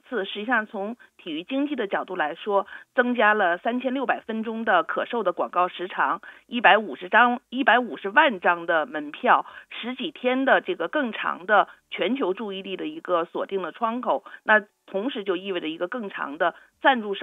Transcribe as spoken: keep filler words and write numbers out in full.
次，实际上从体育经济的角度来说，增加了三千六百分钟的可售的广告时长，一百五十张、一百五十万张的门票，十几天的这个更长的全球注意力的一个锁定的窗口。那同时就意味着一个更长的赞助商